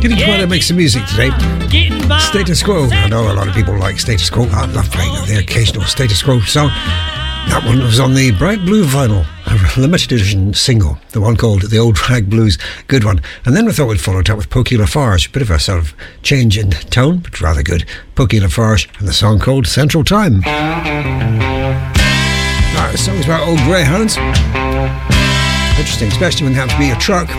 Getting to want to make some music today. Status Quo. I know a lot of people like Status Quo. I love playing the occasional Status Quo song. That one was on the Bright Blue vinyl, a limited edition single, the one called The Old Rag Blues, good one. And then we thought we'd follow it up with Pokey Lafarge, a bit of a sort of change in tone, but rather good. Pokey Lafarge and the song called Central Time. The song's about old greyhounds. Interesting, especially when they have to be a truck.